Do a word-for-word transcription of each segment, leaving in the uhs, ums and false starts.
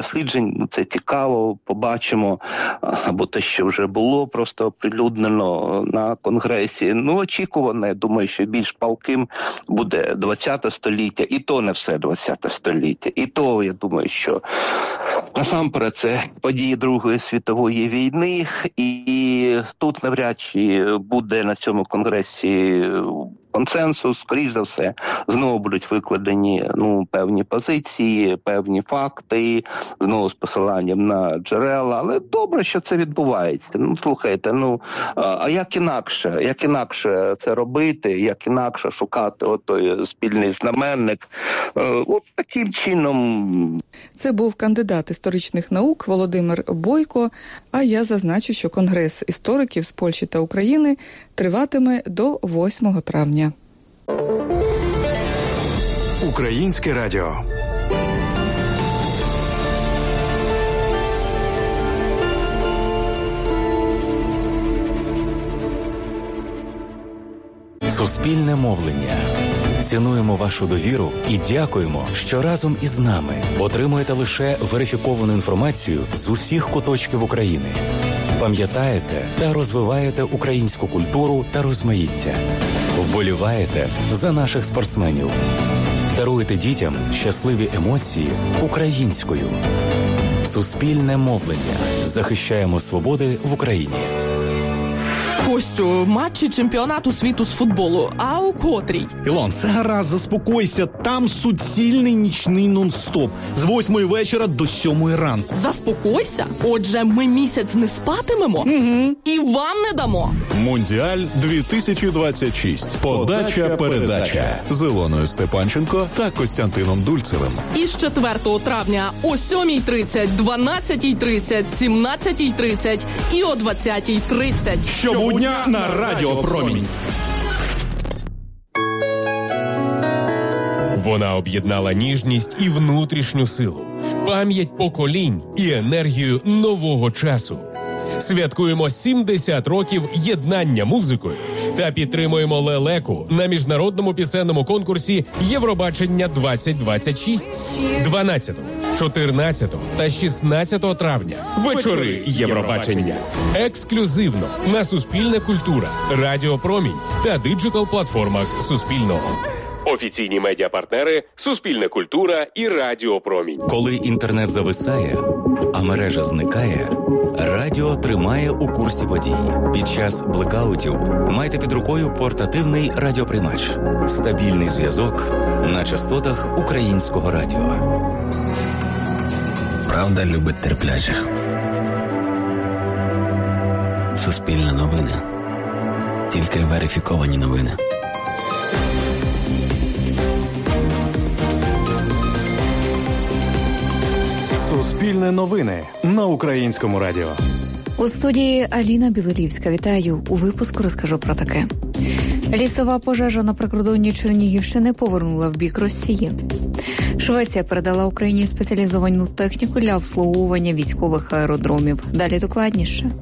досліджень, ну, це цікаво, побачимо, або те, що вже було просто оприлюднено на Конгресі. Ну, очікувано, я думаю, що більш палким буде ХХ століття, і то не все ХХ століття. І то, я думаю, що насамперед це події Другої світової війни, і тут навряд чи буде на цьому Конгресі консенсус, скоріш за все, знову будуть викладені, ну, певні позиції, певні факти, знову з посиланням на джерела, але добре, що це відбувається. Ну, слухайте, ну, а як інакше, як інакше це робити, як інакше шукати отой спільний знаменник, от таким чином. Це був кандидат історичних наук Володимир Бойко, а я зазначу, що Конгрес істориків з Польщі та України триватиме до восьмого травня. Українське радіо. Суспільне мовлення. Цінуємо вашу довіру і дякуємо, що разом із нами отримуєте лише верифіковану інформацію з усіх куточків України. Пам'ятаєте та розвиваєте українську культуру та розмаїття. Вболіваєте за наших спортсменів. Даруєте дітям щасливі емоції українською. Суспільне мовлення. Захищаємо свободи в Україні. Костю, матчі чемпіонату світу з футболу. А у котрій? Ілон, все гаразд, заспокойся. Там суцільний нічний нон-стоп. З восьмої вечора до сьомої ранку. Заспокойся? Отже, ми місяць не спатимемо? Угу. І вам не дамо. Мундіаль дві тисячі двадцять шість. Подача-передача. З Ілоною Степанченко та Костянтином Дульцевим. Із четвертого травня о сьомій тридцять, дванадцятій тридцять, сімнадцятій тридцять і о двадцятій тридцять. Щобудня на Радіо Промінь. Вона об'єднала ніжність і внутрішню силу, пам'ять поколінь і енергію нового часу. Святкуємо сімдесят років єднання музикою та підтримуємо лелеку на міжнародному пісенному конкурсі Євробачення двадцять двадцять шість дванадцятого, чотирнадцятого та шістнадцятого травня. Вечори Євробачення. Ексклюзивно на Суспільне культура, Радіо Промінь та диджитал-платформах Суспільного. Офіційні медіапартнери Суспільне культура і Радіо Промінь. Коли інтернет зависає, а мережа зникає, радіо тримає у курсі подій. Під час блекаутів майте під рукою портативний радіоприймач. Стабільний зв'язок на частотах українського радіо. Правда любить терплячих. Суспільне новини. Тільки верифіковані новини. Суспільне новини на Українському радіо. У студії Аліна Білорівська. Вітаю. У випуску розкажу про таке. Лісова пожежа на прикордонні Чернігівщини повернула в бік Росії. Швеція передала Україні спеціалізовану техніку для обслуговування військових аеродромів. Далі докладніше.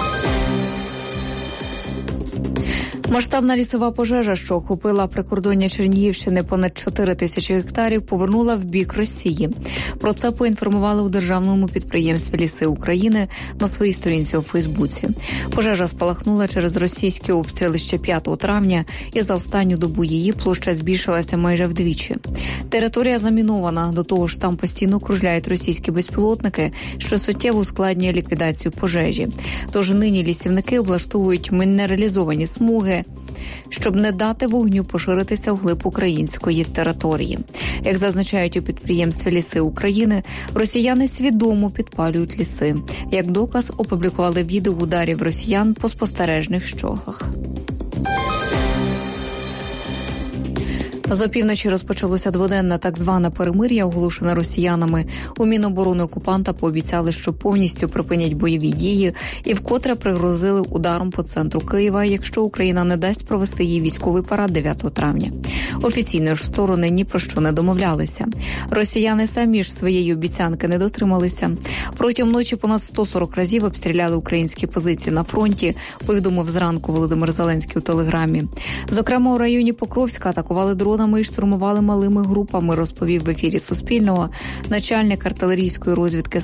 Масштабна лісова пожежа, що охопила прикордоння Чернігівщини понад чотири тисячі гектарів, повернула в бік Росії. Про це поінформували у державному підприємстві «Ліси України» на своїй сторінці у Фейсбуці. Пожежа спалахнула через російські обстріли ще п'ятого травня, і за останню добу її площа збільшилася майже вдвічі. Територія замінована, до того ж там постійно кружляють російські безпілотники, що суттєво ускладнює ліквідацію пожежі. Тож нині лісівники облаштовують мінералізовані смуги, щоб не дати вогню поширитися вглиб української території. Як зазначають у підприємстві «Ліси України», росіяни свідомо підпалюють ліси. Як доказ, опублікували відео ударів росіян по спостережних щоглах. З опівночі розпочалося дводенне так зване перемир'я, оголошене росіянами. У Міноборони окупанта пообіцяли, що повністю припинять бойові дії і вкотре пригрозили ударом по центру Києва, якщо Україна не дасть провести їй військовий парад дев'ятого травня. Офіційно ж сторони ні про що не домовлялися. Росіяни самі ж своєї обіцянки не дотрималися. Протягом ночі понад сто сорок разів обстріляли українські позиції на фронті, повідомив зранку Володимир Зеленський у телеграмі. Зокрема, у районі Покровська атакували дрони і штурмували малими групами, розповів в ефірі Суспільного начальник артилерійської розвідки